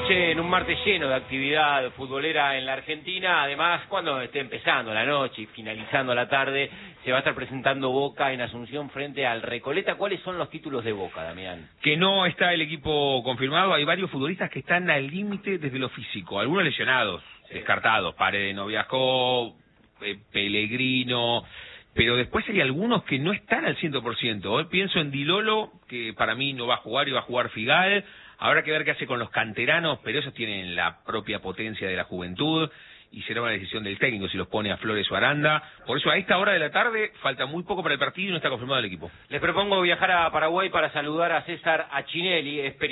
noche, en un martes lleno de actividad futbolera en la Argentina. Además, cuando esté empezando la noche y finalizando la tarde, se va a estar presentando Boca en Asunción frente al Recoleta. ¿Cuáles son los títulos de Boca, Damián? Que no está el equipo confirmado. Hay varios futbolistas que están al límite desde lo físico. Algunos lesionados, descartados. Paredes no viajó, Pellegrino... Pero después hay algunos que no están al 100%. Hoy pienso en Di Lolo, que para mí no va a jugar y va a jugar Figal. Habrá que ver qué hace con los canteranos, pero esos tienen la propia potencia de la juventud y será una decisión del técnico si los pone a Flores o Aranda. Por eso a esta hora de la tarde falta muy poco para el partido y no está confirmado el equipo. Les propongo viajar a Paraguay para saludar a César Achinelli,